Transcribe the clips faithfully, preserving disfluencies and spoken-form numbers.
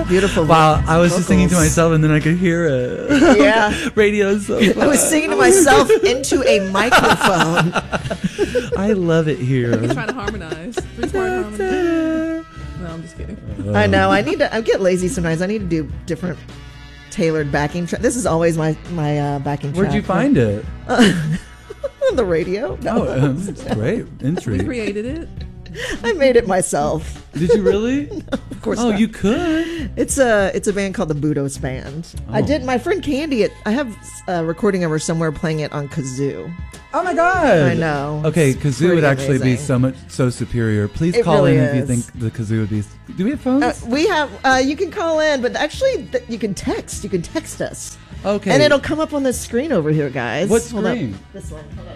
beautiful. Wow, I was vocals. just singing to myself, and then I could hear it. Yeah, radio's so fun. I was singing to myself into a microphone. I love it here. He's trying to harmonize. Three-part harmony. No, I'm just kidding. I know. I need to. I get lazy sometimes. I need to do different tailored backing track. This is always my my uh, backing track. Where'd you find it? Uh, on the radio. No. Oh, um, it's great. Entry. We created it. I made it myself. Did you really? No, of course oh, not. you could. It's a it's a band called the Budos Band. Oh. I did my friend Candy. It, I have a recording of her somewhere playing it on kazoo. Oh my god! I know. Okay, It's kazoo would pretty actually be amazing. so much so superior. Please It call really in if you is. think the kazoo would be. Do we have phones? Uh, we have. Uh, you can call in, but actually, th- you can text. You can text us. Okay. And it'll come up on the screen over here, guys. What Hold up. screen? This one. Hold up.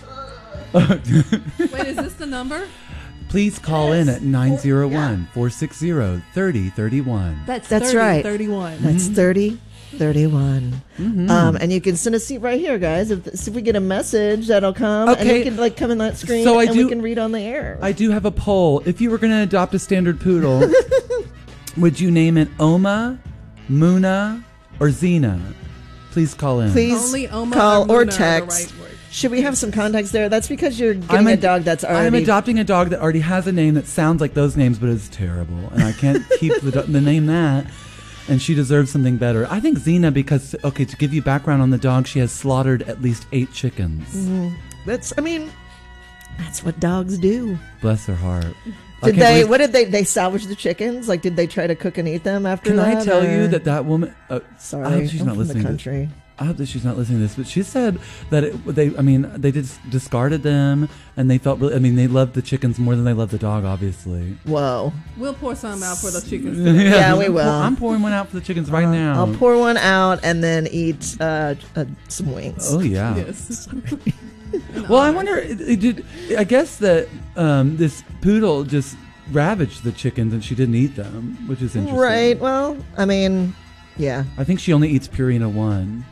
Wait, is this the number? Please call Yes. in at nine zero one, four six zero, three zero three one. That's That's thirty, right. thirty-one. That's thirty thirty-one. Mhm. Um, and you can send a seat right here, guys. If, if we get a message, that'll come. And Okay. you can like come in that screen So I and do- we can read on the air. I do have a poll. If you were going to adopt a standard poodle, would you name it Oma, Muna, or Xena? Please call in. Please Only Oma call or or Muna are the text. right word. Should we have some context there? That's because you're getting I'm a ad- dog that's already. I'm adopting a dog that already has a name that sounds like those names, but is terrible, and I can't keep the, do- the name that. And she deserves something better. I think Xena, because okay, to give you background on the dog, she has slaughtered at least eight chickens. Mhm. That's. I mean, that's what dogs do. Bless her heart. I Did can't they? believe- What did they? They salvage the chickens? Like, did they try to cook and eat them after Can that? I tell or- you that that woman? Uh, Sorry, I hope she's I'm not from the listening. To country. this. I hope that she's not listening to this. But she said that it, they. I mean, they just discarded them, and they felt really. I mean, they loved the chickens more than they loved the dog. Obviously. Whoa. We'll pour some out for the chickens. Yeah, today. Yeah, we I'm will. pour- I'm pouring one out for the chickens right now. I'll pour one out and then eat uh, uh, some wings. Oh yeah. Yes. Well, I wonder. It, it did. I guess that um, this poodle just ravaged the chickens, and she didn't eat them, which is interesting. Right. Well, I mean, yeah. I think she only eats Purina One.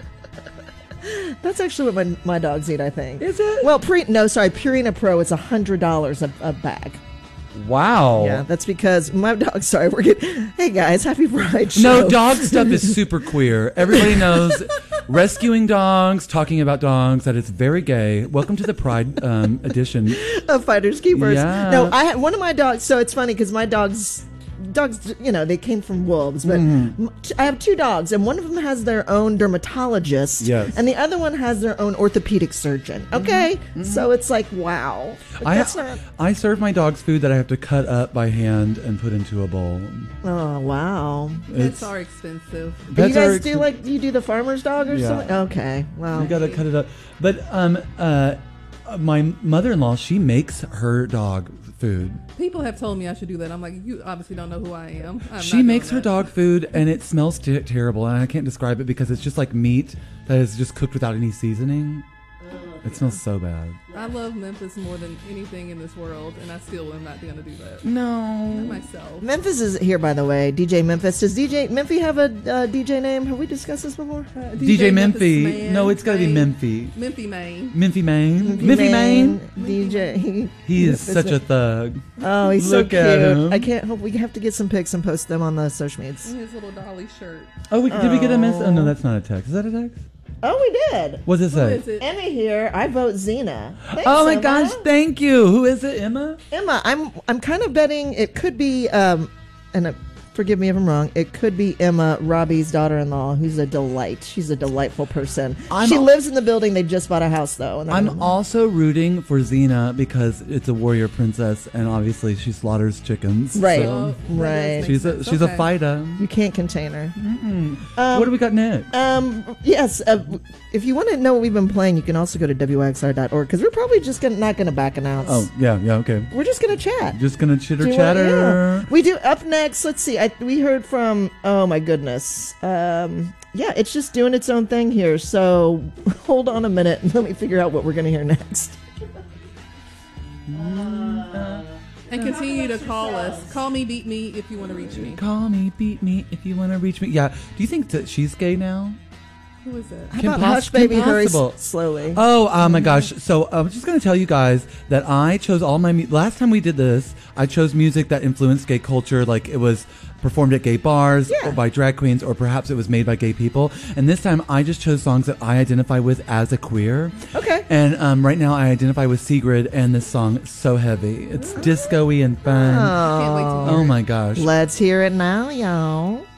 That's actually what my, my dogs eat, I think. Is it? Well, pre no, sorry, Purina Pro. It's a hundred dollars a a bag. Wow. Yeah, that's because my dog. Sorry, we're getting. Hey guys, happy Pride show. No, dog stuff is super queer. Everybody knows rescuing dogs, talking about dogs, that is very gay. Welcome to the Pride um, edition. of Fighters Keepers. Yeah. No, I had one of my dogs. So it's funny because my dogs, dogs, you know, they came from wolves. But Mm-hmm. m- I have two dogs, and one of them has their own dermatologist. Yes. And the other one has their own orthopedic surgeon. Okay, so it's like wow. But I, that's not. I serve my dogs food that I have to cut up by hand and put into a bowl. Oh wow. Pets are expensive. But you Pets are guys do expen- like you do the farmer's dog or Yeah. something? Okay. Well. You gotta cut it up. But um, uh, my mother-in-law, she makes her dog food. People have told me I should do that. I'm like, you obviously don't know who I am. I'm She not makes doing her that. dog food, and it smells t- terrible, and I can't describe it because it's just like meat that is just cooked without any seasoning. It smells so bad. I love Memphis more than anything in this world, and I still am not going to do that. No. Myself. Memphis is here, by the way. D J Memphis. Does D J Memphi have a uh, D J name? Have we discussed this before? Uh, D J Memphis Memphi. Man, No, it's got to be Maine. Memphi. Memphi, Maine. Memphi, Maine. Memphi, Memphi, Maine. D J. He is Memphis, such a thug. Oh, he's Look so at cute. him. I can't hope we have to get some pics and post them on the social medias. And his little dolly shirt. Oh, we, did we get a miss? Oh, no, Oh. that's not a text. Is that a text? Oh, we did. What's it Who say? is it? Emma here. I vote Xena. Thanks, Oh my Emma. gosh, thank you. Who is it, Emma? Emma, I'm I'm kind of betting it could be um and uh, forgive me if I'm wrong. It could be Emma, Robbie's daughter-in-law, who's a delight. She's a delightful person. I'm she al- lives in the building. They just bought a house though. And they're I'm gonna- also rooting for Xena because it's a warrior princess, and obviously she slaughters chickens. Right. so Oh, that does Right. make she's a sense. she's Okay. a fighter. You can't contain her. Mm-mm. Um, What do we got next? Um. Yes. Uh, if you want to know what we've been playing, you can also go to W X R dot org because we're probably just gonna, not going to back announce. Oh yeah, yeah, okay. We're just going to chat. Just gonna chitter Do you want- chatter. yeah. We do up next. Let's see. I, we heard from. Oh my goodness. Um. Yeah, it's just doing its own thing here. So hold on a minute and let me figure out what we're going to hear next. And continue to call us. Call me, beat me if you want to reach me. Call me, beat me if you want to reach me. Yeah. Do you think that she's gay now? Who is it? How Kim about Poss- Hush Kim Baby, hurry s- Possible. slowly? Oh, oh my gosh. So I'm just going to tell you guys that I chose all my, mu- last time we did this, I chose music that influenced gay culture. Like it was performed at gay bars Yeah. or by drag queens, or perhaps it was made by gay people. And this time I just chose songs that I identify with as a queer. Okay. And um, right now I identify with Sigrid, and this song is so heavy. It's disco-y and fun. Can't wait to hear Oh it. my gosh. Let's hear it now, y'all.